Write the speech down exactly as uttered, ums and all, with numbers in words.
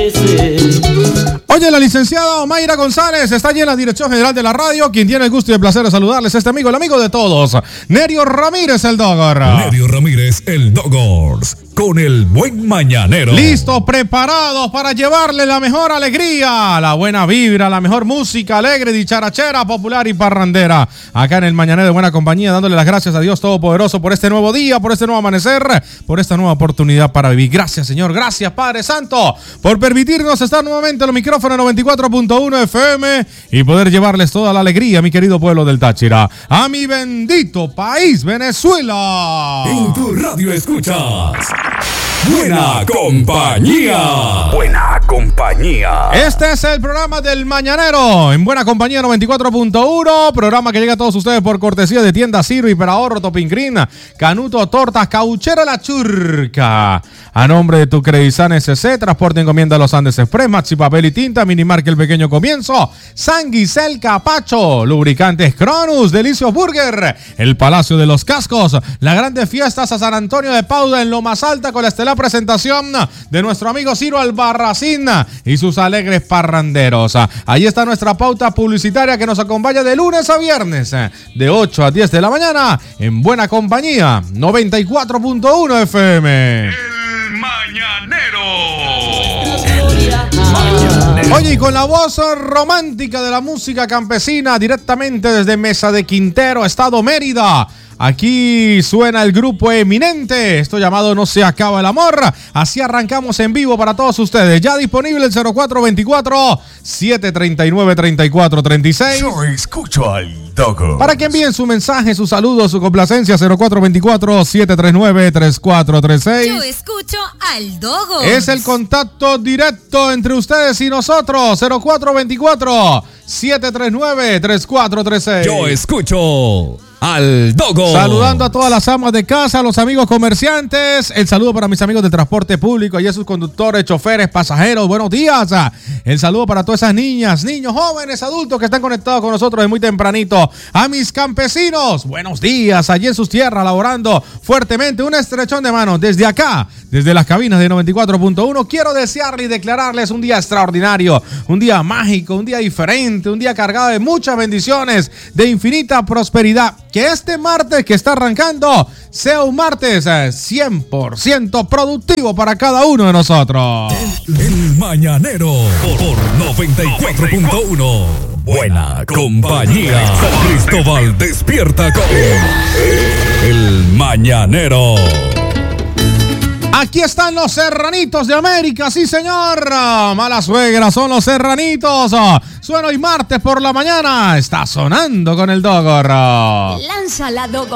Oye, la licenciada Mayra González está allí en la dirección general de la radio. Quien tiene el gusto y el placer de saludarles, este amigo, el amigo de todos, Nerio Ramírez, el Dogor. Nerio Ramírez, el Dogors, con el buen mañanero. Listos, preparados para llevarle la mejor alegría, la buena vibra, la mejor música alegre, dicharachera, popular y parrandera. Acá en el Mañanero de Buena Compañía, dándole las gracias a Dios Todopoderoso por este nuevo día, por este nuevo amanecer, por esta nueva oportunidad para vivir. Gracias, Señor. Gracias, Padre Santo, por permitirnos estar nuevamente en los micrófonos noventa y cuatro punto uno F M y poder llevarles toda la alegría, mi querido pueblo del Táchira, a mi bendito país, Venezuela. En tu radio escuchas Buena Compañía. Buena Compañía. Este es el programa del Mañanero en Buena Compañía noventa y cuatro punto uno, programa que llega a todos ustedes por cortesía de Tienda Ciro, Hiperahorro, Topping Green, Canuto, Tortas, Cauchera La Churca. A nombre de tu Credisan S C, Transporte Encomienda Los Andes Express, Maxi Papel y Tinta, Minimarque El Pequeño Comienzo, San Guisel Capacho, Lubricantes Cronus, Delicios Burger, El Palacio de los Cascos, las grandes fiestas a San Antonio de Padua en lo más alta con la estelar presentación de nuestro amigo Ciro Albarracín y sus alegres parranderos. Ahí está nuestra pauta publicitaria que nos acompaña de lunes a viernes, de ocho a diez de la mañana, en Buena Compañía noventa y cuatro punto uno F M. El Mañanero. Oye, y con la voz romántica de la música campesina, directamente desde Mesa de Quintero, Estado Mérida, aquí suena el grupo eminente, esto llamado No se acaba el amor. Así arrancamos en vivo para todos ustedes. Ya disponible el cero cuatro veinticuatro, siete treinta y nueve, treinta y cuatro treinta y seis. Yo escucho al Dogor. Para que envíen su mensaje, su saludo, su complacencia, cero cuatro veinticuatro, siete treinta y nueve, treinta y cuatro treinta y seis. Yo escucho al Dogor. Es el contacto directo entre ustedes y nosotros. cero cuatro veinticuatro, siete treinta y nueve, treinta y cuatro treinta y seis. Yo escucho al Dogor. Saludando a todas las amas de casa, a los amigos comerciantes. El saludo para mis amigos del transporte público y a sus conductores, choferes, pasajeros. Buenos días. El saludo para todas esas niñas, niños, jóvenes, adultos que están conectados con nosotros desde muy tempranito. A mis campesinos, buenos días. Allí en sus tierras, laborando fuertemente. Un estrechón de manos desde acá, desde las cabinas de noventa y cuatro punto uno. Quiero desearles y declararles un día extraordinario, un día mágico, un día diferente, un día cargado de muchas bendiciones, de infinita prosperidad. Que este martes que está arrancando sea un martes cien por ciento productivo para cada uno de nosotros. El, el Mañanero por noventa y cuatro punto uno. Buena Compañía. Cristóbal despierta con El Mañanero. Aquí están los serranitos de América, sí señor. Mala suegra, son los serranitos. Suena hoy martes por la mañana. Está sonando con el Dogor. Lanza la Dogor.